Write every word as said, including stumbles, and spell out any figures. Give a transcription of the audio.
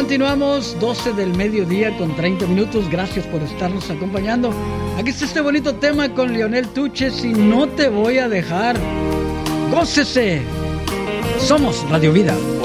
Continuamos, doce del mediodía con treinta minutos. Gracias por estarnos acompañando. Aquí está este bonito tema con Lionel Tuches y No Te Voy a Dejar. ¡Gócese! Somos Radio Vida.